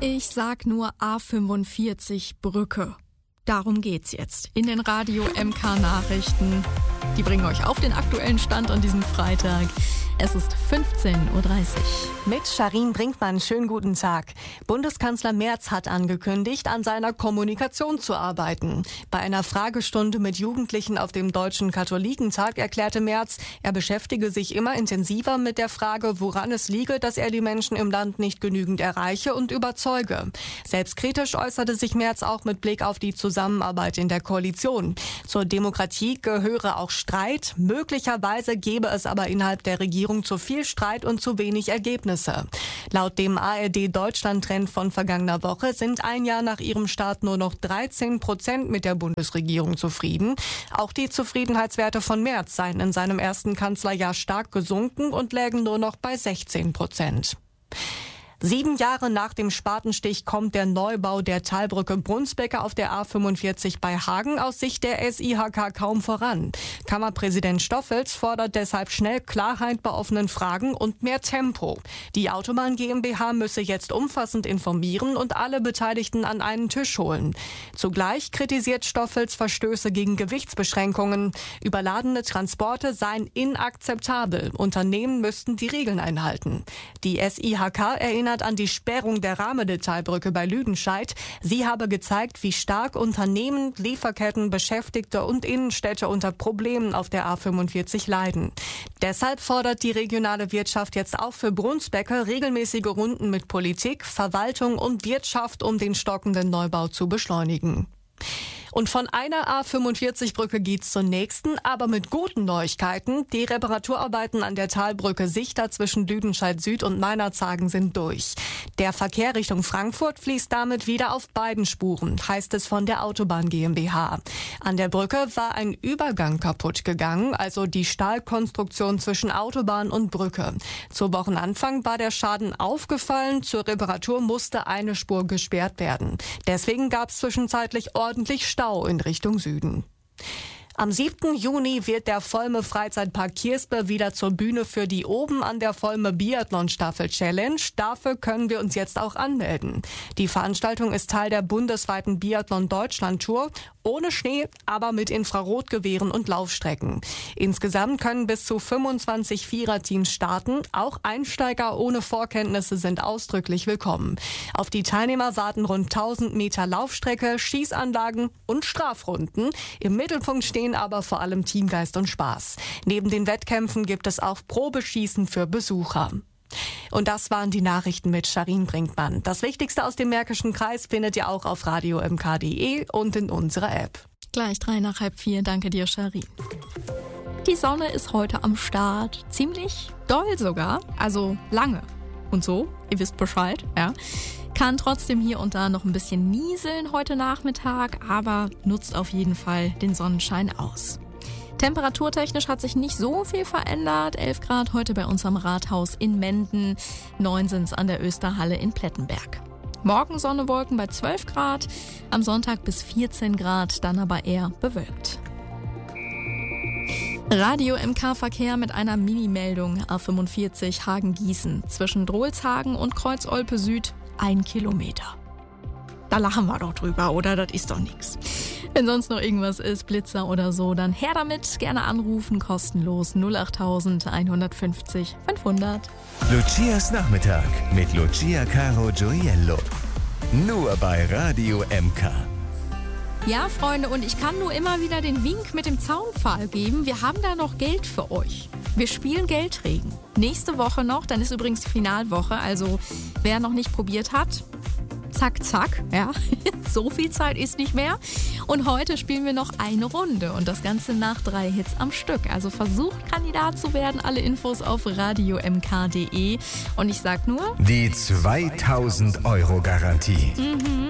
Ich sag nur A45 Brücke. Darum geht's jetzt in den Radio MK Nachrichten. Die bringen euch auf den aktuellen Stand an diesem Freitag. Es ist 15:30 Uhr. Mit Sharin Brinkmann, schönen guten Tag. Bundeskanzler Merz hat angekündigt, an seiner Kommunikation zu arbeiten. Bei einer Fragestunde mit Jugendlichen auf dem Deutschen Katholikentag erklärte Merz, er beschäftige sich immer intensiver mit der Frage, woran es liege, dass er die Menschen im Land nicht genügend erreiche und überzeuge. Selbstkritisch äußerte sich Merz auch mit Blick auf die Zusammenarbeit in der Koalition. Zur Demokratie gehöre auch Streit. Möglicherweise gebe es aber innerhalb der Regierung zu viel Streit und zu wenig Ergebnisse. Laut dem ARD-Deutschland-Trend von vergangener Woche sind ein Jahr nach ihrem Start nur noch 13% mit der Bundesregierung zufrieden. Auch die Zufriedenheitswerte von Merz seien in seinem ersten Kanzlerjahr stark gesunken und lägen nur noch bei 16%. 7 Jahre nach dem Spatenstich kommt der Neubau der Talbrücke Brunsbecke auf der A45 bei Hagen aus Sicht der SIHK kaum voran. Kammerpräsident Stoffels fordert deshalb schnell Klarheit bei offenen Fragen und mehr Tempo. Die Autobahn GmbH müsse jetzt umfassend informieren und alle Beteiligten an einen Tisch holen. Zugleich kritisiert Stoffels Verstöße gegen Gewichtsbeschränkungen. Überladene Transporte seien inakzeptabel. Unternehmen müssten die Regeln einhalten. Die SIHK erinnert an die Sperrung der Rahmede-Talbrücke bei Lüdenscheid. Sie habe gezeigt, wie stark Unternehmen, Lieferketten, Beschäftigte und Innenstädte unter Problemen auf der A45 leiden. Deshalb fordert die regionale Wirtschaft jetzt auch für Brunsbecke regelmäßige Runden mit Politik, Verwaltung und Wirtschaft, um den stockenden Neubau zu beschleunigen. Und von einer A45-Brücke geht's zur nächsten, aber mit guten Neuigkeiten. Die Reparaturarbeiten an der Talbrücke Sichter zwischen Lüdenscheid Süd und Meinerzhagen sind durch. Der Verkehr Richtung Frankfurt fließt damit wieder auf beiden Spuren, heißt es von der Autobahn GmbH. An der Brücke war ein Übergang kaputt gegangen, also die Stahlkonstruktion zwischen Autobahn und Brücke. Zu Wochenanfang war der Schaden aufgefallen, zur Reparatur musste eine Spur gesperrt werden. Deswegen gab's zwischenzeitlich ordentlich Stau in Richtung Süden. Am 7. Juni wird der Volme Freizeitpark Kierspe wieder zur Bühne für die Oben an der Volme Biathlon Staffel Challenge. Dafür können wir uns jetzt auch anmelden. Die Veranstaltung ist Teil der bundesweiten Biathlon Deutschland Tour. Ohne Schnee, aber mit Infrarotgewehren und Laufstrecken. Insgesamt können bis zu 25 Viererteams starten. Auch Einsteiger ohne Vorkenntnisse sind ausdrücklich willkommen. Auf die Teilnehmer warten rund 1000 Meter Laufstrecke, Schießanlagen und Strafrunden. Im Mittelpunkt stehen aber vor allem Teamgeist und Spaß. Neben den Wettkämpfen gibt es auch Probeschießen für Besucher. Und das waren die Nachrichten mit Sharin Brinkmann. Das Wichtigste aus dem Märkischen Kreis findet ihr auch auf radiomk.de und in unserer App. Gleich 3:03. Danke dir, Sharin. Die Sonne ist heute am Start. Ziemlich doll sogar. Also lange. Und so, ihr wisst Bescheid, ja. Kann trotzdem hier und da noch ein bisschen nieseln heute Nachmittag, aber nutzt auf jeden Fall den Sonnenschein aus. Temperaturtechnisch hat sich nicht so viel verändert. 11 Grad heute bei uns am Rathaus in Menden, 9 sind's an der Österhalle in Plettenberg. Morgen Sonne, Wolken bei 12 Grad, am Sonntag bis 14 Grad, dann aber eher bewölkt. Radio MK Verkehr mit einer Mini-Meldung A45 Hagen-Gießen zwischen Drolshagen und Kreuz-Olpe Süd 1 Kilometer. Da lachen wir doch drüber, oder? Das ist doch nix. Wenn sonst noch irgendwas ist, Blitzer oder so, dann her damit. Gerne anrufen, kostenlos 08000 150 500. Lucias Nachmittag mit Lucia Caro Gioiello. Nur bei Radio MK. Ja, Freunde, und ich kann nur immer wieder den Wink mit dem Zaunpfahl geben. Wir haben da noch Geld für euch. Wir spielen Geldregen. Nächste Woche noch, dann ist übrigens die Finalwoche. Also wer noch nicht probiert hat, zack, zack, ja. So viel Zeit ist nicht mehr. Und heute spielen wir noch eine Runde und das Ganze nach 3 Hits am Stück. Also versucht, Kandidat zu werden. Alle Infos auf radiomk.de. Und ich sag nur... Die 2000 € Garantie.